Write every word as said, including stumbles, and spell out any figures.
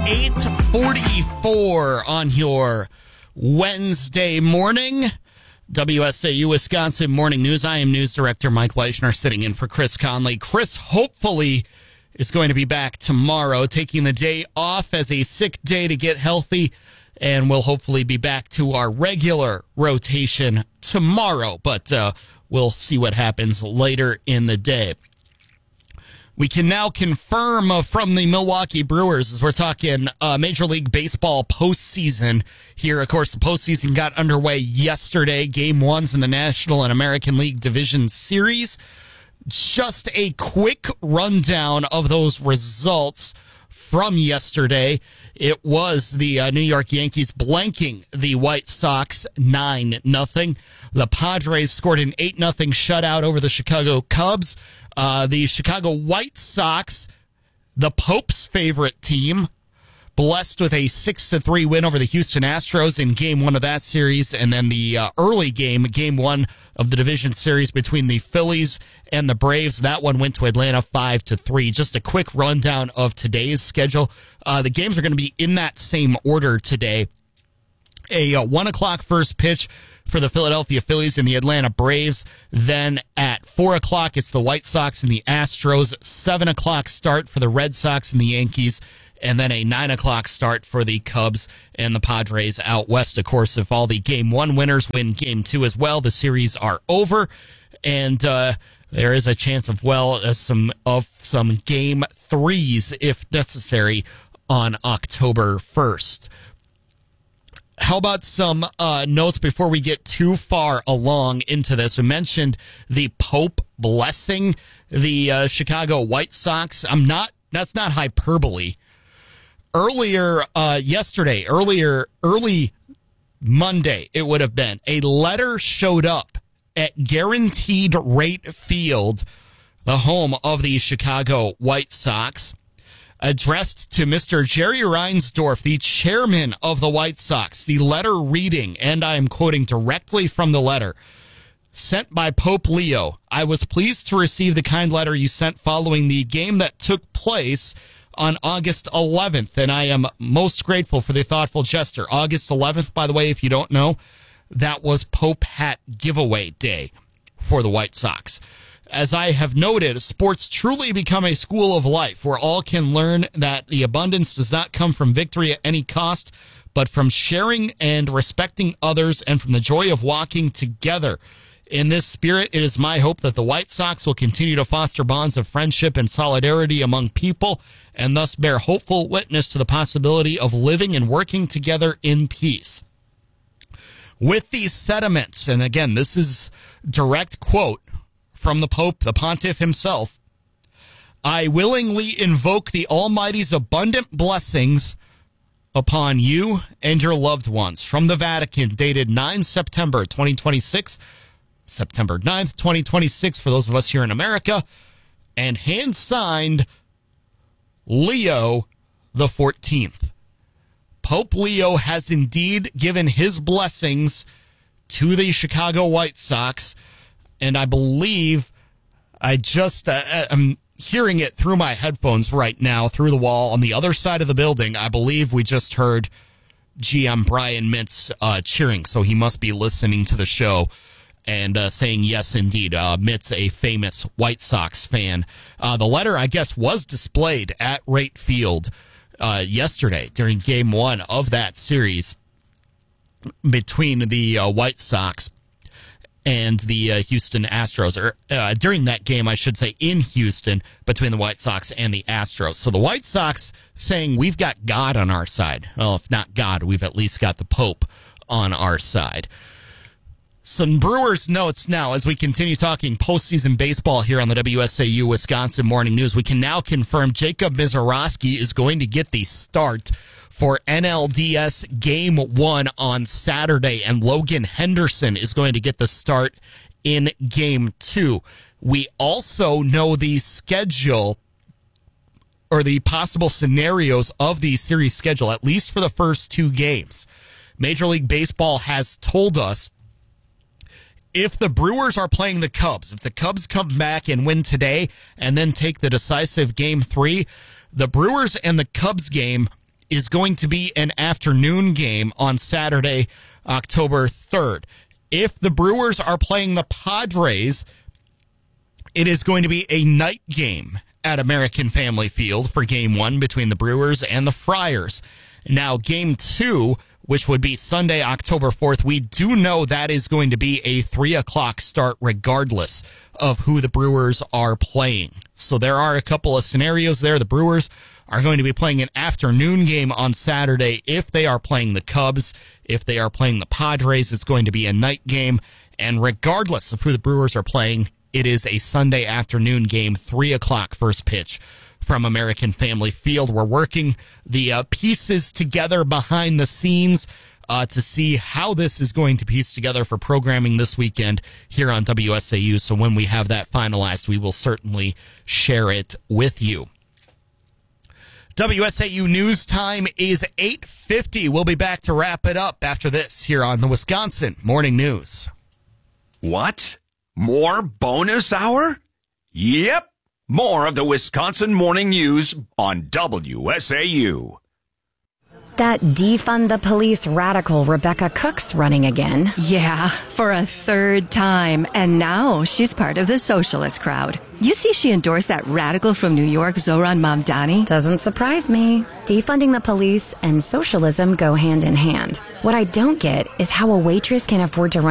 eight forty-four on your Wednesday morning. W S A U Wisconsin Morning News. I am News Director Mike Leichner sitting in for Chris Conley. Chris hopefully is going to be back tomorrow, taking the day off as a sick day to get healthy, and we'll hopefully be back to our regular rotation tomorrow, but uh, we'll see what happens later in the day. We can now confirm uh, from the Milwaukee Brewers as we're talking uh, Major League Baseball postseason here. Of course, the postseason got underway yesterday. Game ones in the National and American League Division Series. Just a quick rundown of those results from yesterday. It was the uh, New York Yankees blanking the White Sox nine nothing. The Padres scored an eight nothing shutout over the Chicago Cubs. Uh, the Chicago White Sox, the Pope's favorite team, blessed with a six to three win over the Houston Astros in game one of that series. And then the uh, early game, game one of the division series between the Phillies and the Braves. That one went to Atlanta five to three. Just a quick rundown of today's schedule. Uh, the games are going to be in that same order today. A uh, one o'clock first pitch for the Philadelphia Phillies and the Atlanta Braves. Then at four o'clock, it's the White Sox and the Astros. seven o'clock start for the Red Sox and the Yankees. And then a nine o'clock start for the Cubs and the Padres out west. Of course, if all the game one winners win game two as well, the series are over. And uh, there is a chance of, well, as some of some game threes, if necessary, on October first. How about some uh, notes before we get too far along into this? We mentioned the Pope blessing the uh, Chicago White Sox. I'm not, that's not hyperbole. Earlier, uh, yesterday, earlier, early Monday, it would have been, a letter showed up at Guaranteed Rate Field, the home of the Chicago White Sox, addressed to Mister Jerry Reinsdorf, the chairman of the White Sox. The letter reading, and I am quoting directly from the letter, sent by Pope Leo. I was pleased to receive the kind letter you sent following the game that took place on August eleventh, and I am most grateful for the thoughtful gesture. August eleventh, by the way, if you don't know, that was Pope Hat giveaway day for the White Sox. As I have noted, sports truly become a school of life where all can learn that the abundance does not come from victory at any cost, but from sharing and respecting others and from the joy of walking together. In this spirit, it is my hope that the White Sox will continue to foster bonds of friendship and solidarity among people and thus bear hopeful witness to the possibility of living and working together in peace. With these sentiments, and again, this is direct quote from the Pope, the Pontiff himself, I willingly invoke the Almighty's abundant blessings upon you and your loved ones. From the Vatican, dated nine September twenty twenty-six, September ninth, twenty twenty-six, for those of us here in America, and hand-signed Leo the fourteenth. Pope Leo has indeed given his blessings to the Chicago White Sox, and I believe I just, uh, I'm hearing it through my headphones right now, through the wall on the other side of the building. I believe we just heard G M Brian Mintz uh, cheering, so he must be listening to the show and uh, saying, yes, indeed, uh, Mintz, a famous White Sox fan. Uh, the letter, I guess, was displayed at Rate Field uh, yesterday during game one of that series between the uh, White Sox and the uh, Houston Astros, or uh, during that game, I should say, in Houston, between the White Sox and the Astros. So the White Sox saying we've got God on our side. Well, if not God, we've at least got the Pope on our side. Some Brewers notes now as we continue talking postseason baseball here on the W S A U Wisconsin Morning News. We can now confirm Jacob Misiorowski is going to get the start for N L D S Game one on Saturday, and Logan Henderson is going to get the start in Game two. We also know the schedule or the possible scenarios of the series schedule, at least for the first two games. Major League Baseball has told us if the Brewers are playing the Cubs, if the Cubs come back and win today and then take the decisive Game three, the Brewers and the Cubs game is going to be an afternoon game on Saturday, October third. If the Brewers are playing the Padres, it is going to be a night game at American Family Field for game one between the Brewers and the Friars. Now, game two, which would be Sunday, October fourth, we do know that is going to be a three o'clock start regardless of who the Brewers are playing. So there are a couple of scenarios there. The Brewers are going to be playing an afternoon game on Saturday if they are playing the Cubs. If they are playing the Padres, it's going to be a night game. And regardless of who the Brewers are playing, it is a Sunday afternoon game, three o'clock first pitch from American Family Field. We're working the uh, pieces together behind the scenes uh, to see how this is going to piece together for programming this weekend here on W S A U. So when we have that finalized, we will certainly share it with you. W S A U News Time is eight fifty. We'll be back to wrap it up after this here on the Wisconsin Morning News. What? More bonus hour? Yep. More of the Wisconsin Morning News on W S A U. That defund the police radical Rebecca Cook's running again. Yeah, for a third time. And now she's part of the socialist crowd. You see she endorsed that radical from New York, Zoran Mamdani? Doesn't surprise me. Defunding the police and socialism go hand in hand. What I don't get is how a waitress can afford to run